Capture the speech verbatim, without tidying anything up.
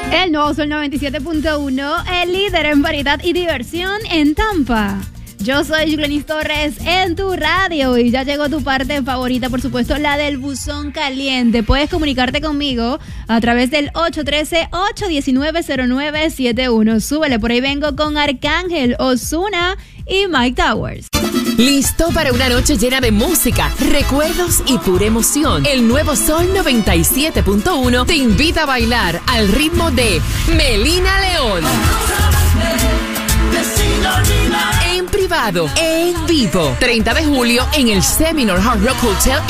El nuevo Sol noventa y siete punto uno, el líder en variedad y diversión en Tampa. Yo soy Glenis Torres en tu radio y ya llegó tu parte favorita, por supuesto, la del buzón caliente. Puedes comunicarte conmigo a través del ocho uno tres, ocho uno nueve, cero nueve siete uno. Súbele, por ahí vengo con Arcángel, Ozuna y Mike Towers. ¿Listo para una noche llena de música, recuerdos y pura emoción? El nuevo Sol noventa y siete punto uno te invita a bailar al ritmo de Melina León. En privado, en vivo, treinta de julio en el Seminole Hard Rock Hotel